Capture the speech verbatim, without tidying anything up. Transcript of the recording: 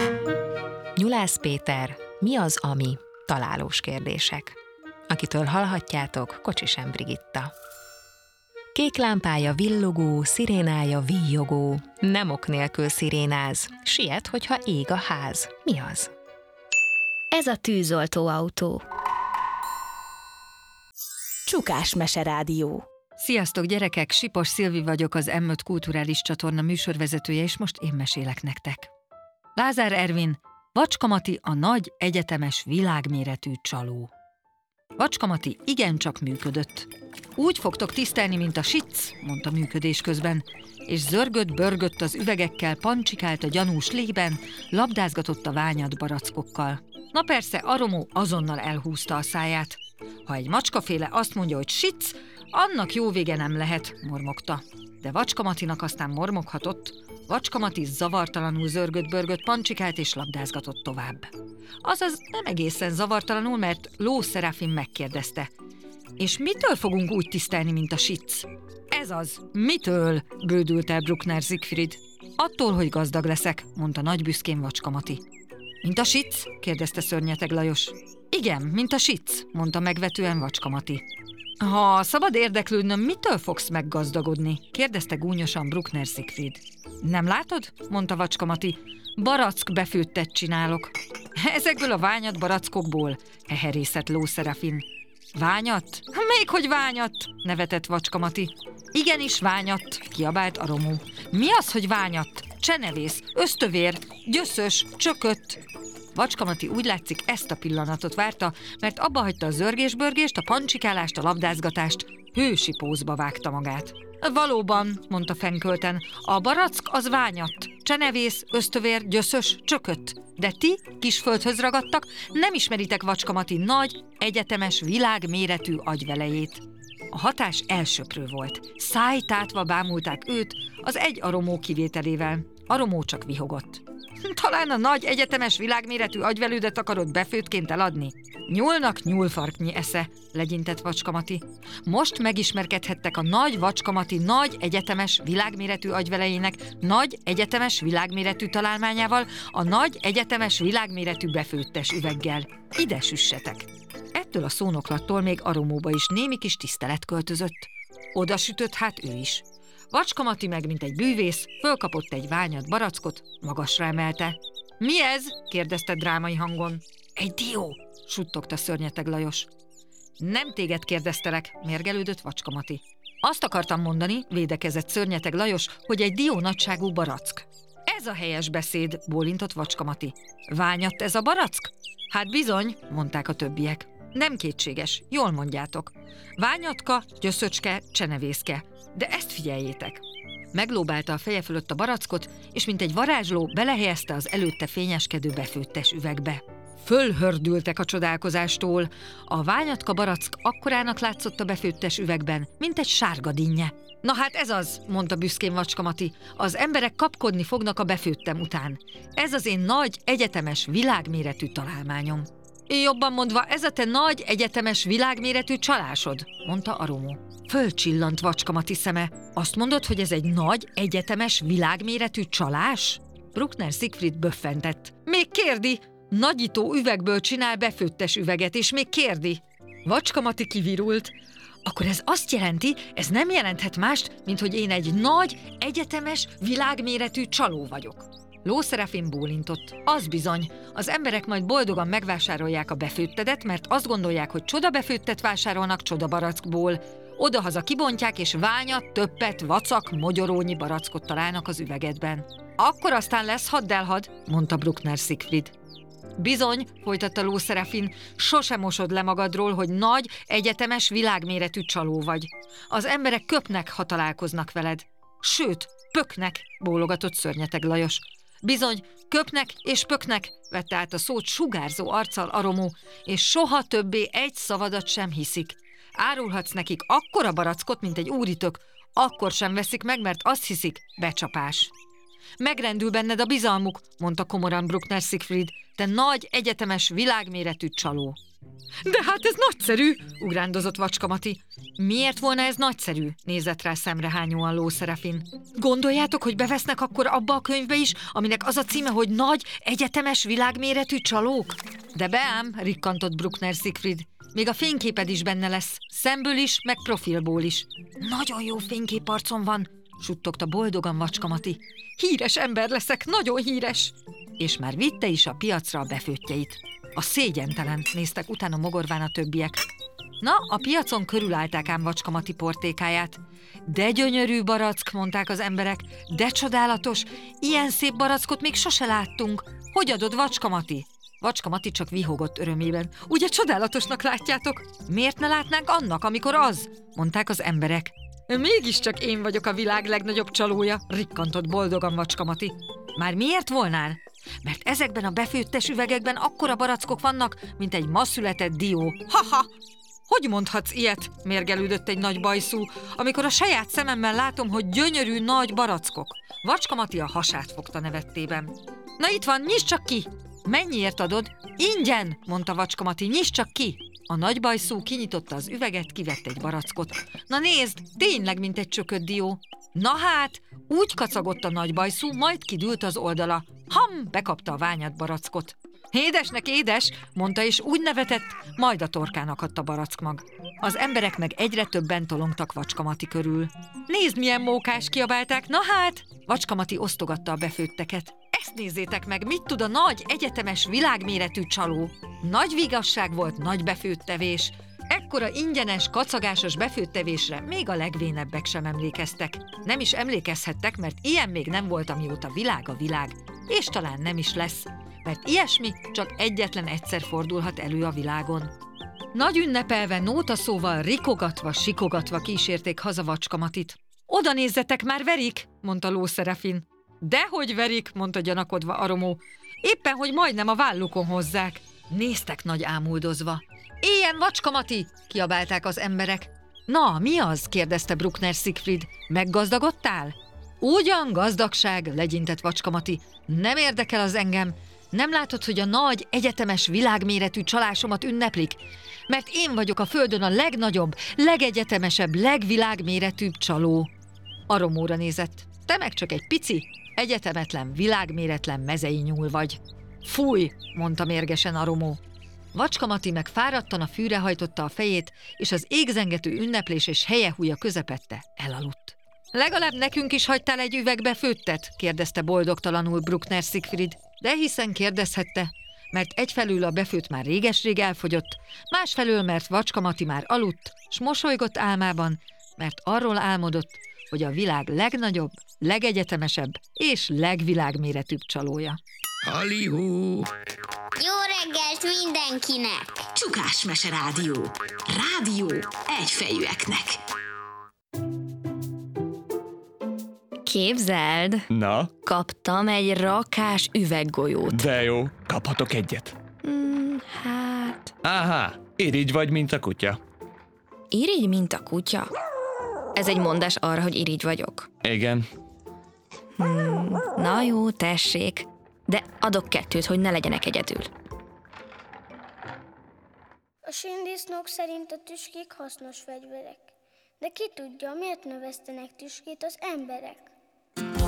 Nyulász Péter, mi az, ami? Találós kérdések. Akitől hallhatjátok, Kocsisem Brigitta. Kék lámpája villogó, szirénája víjogó, nem ok nélkül szirénáz, siet, hogyha ég a ház. Mi az? Ez a tűzoltóautó. Csukás Meserádió. Sziasztok gyerekek, Sipos Szilvi vagyok, az em öt Kulturális Csatorna műsorvezetője, és most én mesélek nektek. Lázár Ervin, Vacska Mati a nagy egyetemes világméretű csaló. Vacska Mati igencsak működött. Úgy fogtok tisztelni, mint a sic, mondta működés közben, és zörgött-börgött az üvegekkel, pancsikált a gyanús lében, labdázgatott a ványat barackokkal. Na persze, Aromó azonnal elhúzta a száját. Ha egy macskaféle azt mondja, hogy sic, annak jó vége nem lehet, mormogta. De Vacska Matinak aztán mormoghatott. Vacska Mati zavartalanul zörgött-börgött, pancsikált és labdázgatott tovább. Azaz nem egészen zavartalanul, mert Ló Szerafin megkérdezte. És mitől fogunk úgy tisztelni, mint a sic? Ez az, mitől? Bődült el Bruckner Siegfried. Attól, hogy gazdag leszek, mondta nagy büszkén Vacska Mati. Mint a sic? Kérdezte Szörnyeteg Lajos. Igen, mint a sic, mondta megvetően Vacska Mati. Ha szabad érdeklődnöm, mitől fogsz meggazdagodni? Kérdezte gúnyosan Bruckner Siegfried. Nem látod? Mondta Vacska Mati. Barack befőttet csinálok. Ezekből a ványat barackokból, heherészett Ló Szerafin. Ványat? Még hogy ványat? Nevetett Vacska Mati. Igenis ványat, kiabált Aromó. Mi az, hogy ványat? Csenevész, ösztövér, gyöszös, csökött. Vacska Mati úgy látszik ezt a pillanatot várta, mert abba hagyta a zörgésbörgést, a pancsikálást, a labdázgatást, hősi pózba vágta magát. Valóban, mondta fenkölten, a barack az ványat, csenevész, ösztövér, gyöszös, csökött. De ti, kisföldhöz ragadtak, nem ismeritek Vacska Mati nagy, egyetemes, világméretű agyvelejét. A hatás elsöprő volt. Szájtátva bámulták őt, az egy Aromó kivételével. Aromó csak vihogott. Talán a nagy, egyetemes, világméretű agyvelődet akarod befőttként eladni? Nyúlnak nyúlfarknyi esze, legyintett Vacska Mati. Most megismerkedhettek a nagy Vacska Mati nagy, egyetemes, világméretű agyvelejének nagy, egyetemes, világméretű találmányával, a nagy, egyetemes, világméretű befőttes üveggel. Ide süssetek! Ettől a szónoklattól még Aromóba is némi kis tisztelet költözött. Oda sütött hát ő is. Vacska Mati meg, mint egy bűvész, fölkapott egy ványat barackot, magasra emelte. Mi ez? Kérdezte drámai hangon. Egy dió, suttogta Szörnyeteg Lajos. Nem téged kérdeztelek, mérgelődött Vacska Mati. Azt akartam mondani, védekezett Szörnyeteg Lajos, hogy egy dió nagyságú barack. Ez a helyes beszéd, bólintott Vacska Mati. Ványat ez a barack? Hát bizony, mondták a többiek. Nem kétséges, jól mondjátok. Ványatka, gyöszöcske, csenevészke. De ezt figyeljétek! Meglóbálta a feje fölött a barackot, és mint egy varázsló belehelyezte az előtte fényeskedő befőttes üvegbe. Fölhördültek a csodálkozástól. A ványatka barack akkorának látszott a befőttes üvegben, mint egy sárga dinnye. Na hát ez az, mondta büszkén Vacska Mati, az emberek kapkodni fognak a befőttem után. Ez az én nagy, egyetemes, világméretű találmányom. Jobban mondva, ez a te nagy, egyetemes, világméretű csalásod, mondta Aromó. Fölcsillant Vacska Mati szeme. Azt mondod, hogy ez egy nagy, egyetemes, világméretű csalás? Bruckner Siegfried böffentett. Még kérdi! Nagyító üvegből csinál befőttes üveget, és még kérdi! Vacska Mati kivirult. Akkor ez azt jelenti, ez nem jelenthet mást, mint hogy én egy nagy, egyetemes, világméretű csaló vagyok. Ló Szerafin bólintott. Az bizony, az emberek majd boldogan megvásárolják a befőttedet, mert azt gondolják, hogy csoda befőttet vásárolnak csoda barackból. Odahaza kibontják, és ványat, töppet, vacak, mogyorónyi barackot találnak az üvegedben. Akkor aztán lesz haddelhad, mondta Bruckner Siegfried. Bizony, folytatta Ló Szerafin, sose mosod le magadról, hogy nagy, egyetemes, világméretű csaló vagy. Az emberek köpnek, ha találkoznak veled. Sőt, pöknek, bólogatott Szörnyeteg Lajos. Bizony, köpnek és pöknek, vette át a szót sugárzó arccal Aromó, és soha többé egy szavadat sem hiszik. Árulhatsz nekik akkora barackot, mint egy úritök, akkor sem veszik meg, mert azt hiszik, becsapás. Megrendül benned a bizalmuk, mondta komoran Bruckner Siegfried, te nagy, egyetemes, világméretű csaló. De hát ez nagyszerű, ugrándozott Vacska Mati. Miért volna ez nagyszerű? Nézett rá szemrehányóan Ló Szerafin. Gondoljátok, hogy bevesznek akkor abba a könyvbe is, aminek az a címe, hogy Nagy egyetemes világméretű csalók? De beám, rikkantott Bruckner Siegfried. Még a fényképed is benne lesz, szemből is, meg profilból is. Nagyon jó fényképarcom van, suttogta boldogan Vacska Mati. Híres ember leszek, nagyon híres! És már vitte is a piacra a befőttjeit. A szégyentelent néztek utána mogorván a többiek. Na, a piacon körülállták ám Vacska Mati portékáját. De gyönyörű barack, mondták az emberek, de csodálatos, ilyen szép barackot még sose láttunk. Hogy adod, Vacska Mati? Vacska Mati csak vihogott örömében. Ugye csodálatosnak látjátok? Miért ne látnánk annak, amikor az? Mondták az emberek. Mégiscsak én vagyok a világ legnagyobb csalója, rikkantott boldogan Vacska Mati. Már miért volnál? Mert ezekben a befőttes üvegekben akkora barackok vannak, mint egy ma született dió. Ha-ha! Hogy mondhatsz ilyet? Mérgelődött egy nagy bajszú, amikor a saját szememmel látom, hogy gyönyörű nagy barackok. Vacska Mati a hasát fogta nevettében. Na itt van, nyisd csak ki! Mennyiért adod? Ingyen, mondta Vacska Mati, nyisd csak ki! A nagy bajszú kinyitotta az üveget, kivett egy barackot. Na nézd, tényleg, mint egy csökött dió. Na hát, úgy kacagott a nagy bajszú, majd kidült az oldala. Ham, bekapta a ványat barackot. Édesnek édes, mondta, és úgy nevetett, majd a torkán akadt a barackmag. Az emberek meg egyre többen tolongtak Vacska Mati körül. Nézd, milyen mókás, kiabálták, na hát! Vacska Mati osztogatta a befőtteket. Ezt nézzétek meg, mit tud a nagy egyetemes világméretű csaló. Nagy vigasság volt, nagy befőttevés. Ekkora ingyenes, kacagásos befőttevésre még a legvénebbek sem emlékeztek. Nem is emlékezhettek, mert ilyen még nem volt, amióta világ a világ. És talán nem is lesz, mert ilyesmi csak egyetlen egyszer fordulhat elő a világon. Nagy ünnepelve, nótaszóval, rikogatva, sikogatva kísérték haza Vacska Matit. Oda nézzetek, már verik, mondta Ló Szerafin. Dehogy verik, mondta gyanakodva Aromó. Éppen, hogy majdnem a vállukon hozzák. Néztek nagy ámuldozva. Éljen, Vacska Mati! Kiabálták az emberek. Na, mi az? Kérdezte Bruckner Siegfried. Meggazdagodtál? Ugyan, gazdagság, legyintett Vacska Mati. Nem érdekel az engem. Nem látod, hogy a nagy, egyetemes világméretű csalásomat ünneplik? Mert én vagyok a földön a legnagyobb, legegyetemesebb, legvilágméretűbb csaló. Aromóra nézett. Te meg csak egy pici, egyetemetlen, világméretlen mezei nyúl vagy. Fúj, mondta mérgesen Aromó. Vacska Mati meg fáradtan a fűre hajtotta a fejét, és az égzengető ünneplés és helyehúja közepette elaludt. Legalább nekünk is hagytál egy üvegbe főttet? Kérdezte boldogtalanul Bruckner Siegfried. De hiszen kérdezhette, mert egyfelől a befőtt már réges-rég elfogyott, másfelől, mert Vacska Mati már aludt, s mosolygott álmában, mert arról álmodott, hogy a világ legnagyobb, legegyetemesebb és legvilágméretűbb csalója. Halihú! Jó reggelt mindenkinek! Csukás Mese Rádió. Rádió egyfejűeknek. Képzeld, Na, kaptam egy rakás üveggolyót. de jó, kaphatok egyet. Hmm, hát... Áhá, irigy vagy, mint a kutya. Irigy, mint a kutya? Ez egy mondás arra, hogy irigy vagyok. Igen. Hmm, na jó, tessék. De adok kettőt, hogy ne legyenek egyedül. A sündisznók szerint a tüskék hasznos fegyverek. De ki tudja, miért növesztenek tüskét az emberek?